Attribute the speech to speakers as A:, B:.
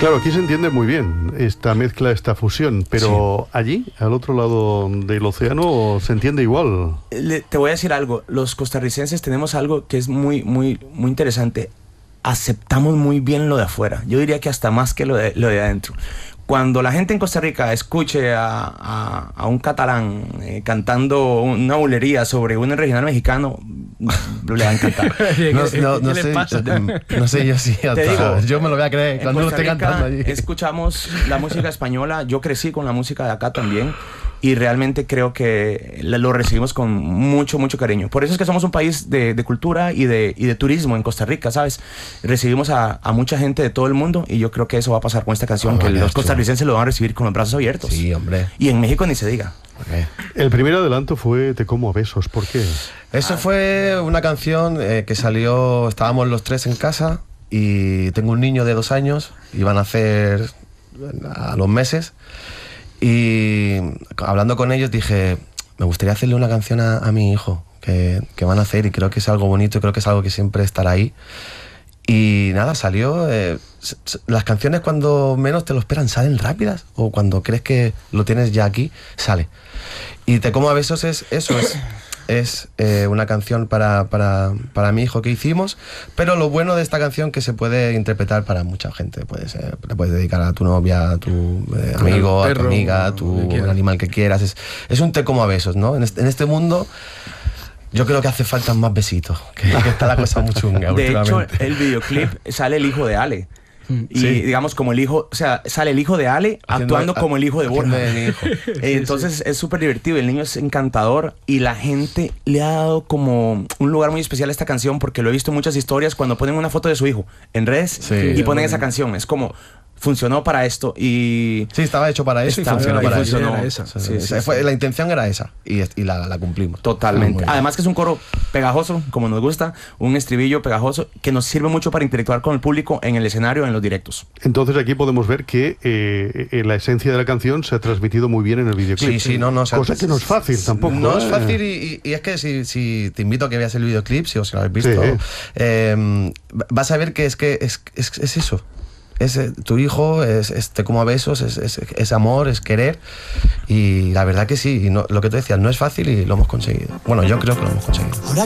A: Claro, aquí se entiende muy bien esta mezcla, esta fusión, pero sí, allí, al otro lado del océano, se entiende igual.
B: Te voy a decir algo, los costarricenses tenemos algo que es muy interesante. Aceptamos muy bien lo de afuera. Yo diría que hasta más que lo de adentro. Cuando la gente en Costa Rica escuche a un catalán cantando una bulería sobre un regional mexicano, le va a encantar.
C: No sé yo si yo me lo voy a creer cuando lo esté cantando allí.
B: Escuchamos la música española. Yo crecí con la música de acá también. Y realmente creo que lo recibimos con mucho cariño. Por eso es que somos un país de cultura y de turismo en Costa Rica, ¿sabes? Recibimos a mucha gente de todo el mundo y yo creo que eso va a pasar con esta canción, que los costarricenses lo van a recibir con los brazos abiertos.
C: Sí, hombre.
B: Y en México ni se diga.
A: Okay. El primer adelanto fue Te como a besos, ¿por qué?
C: Eso fue una canción que salió, estábamos los tres en casa y tengo un niño de 2 años, iban a nacer a los meses. Y hablando con ellos dije, me gustaría hacerle una canción a mi hijo que van a hacer, y creo que es algo bonito, creo que es algo que siempre estará ahí. Y nada, salió. Las canciones cuando menos te lo esperan salen rápidas, o cuando crees que lo tienes ya aquí, sale. Y Te como a besos es eso, es una canción para mi hijo que hicimos, pero lo bueno de esta canción que se puede interpretar para mucha gente. Le puedes dedicar a tu novia, a tu amigo, a tu amiga, a tu animal que quieras. Es un Te como a besos, ¿no? En este mundo yo creo que hace falta más besitos, que está la cosa muy chunga.
B: De hecho, el videoclip sale el hijo de Ale. Y sí, digamos como el hijo, o sea, sale el hijo de Ale actuando como el hijo de Borja. Entonces es súper divertido, el niño es encantador y la gente le ha dado como un lugar muy especial a esta canción, porque lo he visto en muchas historias cuando ponen una foto de su hijo en redes y ponen esa canción. Es como, funcionó para esto y...
C: Sí, estaba hecho para eso y funcionó para eso. La intención era esa y la cumplimos.
B: Totalmente. Además que es un coro pegajoso, como nos gusta, un estribillo pegajoso que nos sirve mucho para interactuar con el público en el escenario, en los directos.
A: Entonces aquí podemos ver que la esencia de la canción se ha transmitido muy bien en el videoclip.
C: Sí, no,
A: cosa que no es fácil tampoco.
C: No es fácil y es que si te invito a que veas el videoclip, si os lo habéis visto, vas a ver que es eso. Tu hijo Te como a besos, es amor, es querer, y la verdad que sí, y lo que tú decías, no es fácil y lo hemos conseguido. Bueno, yo creo que lo hemos conseguido.